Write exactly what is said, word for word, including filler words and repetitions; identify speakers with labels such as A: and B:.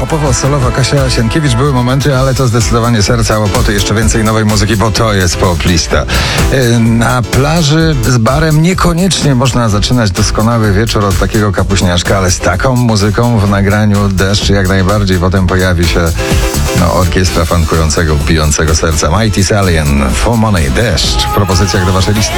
A: popowo-solowa Kasia Sienkiewicz. Były momenty, ale to zdecydowanie serca Łopoty. Jeszcze więcej nowej muzyki, bo to jest poplista. Na plaży z barem niekoniecznie można zaczynać doskonały wieczór od takiego kapuśniaszka, ale z taką muzyką w nagraniu Deszcz jak najbardziej. Potem pojawi się no, orkiestra funkującego, bijącego serca. Mighty Stallion, For Money, Deszcz w propozycjach do waszej listy.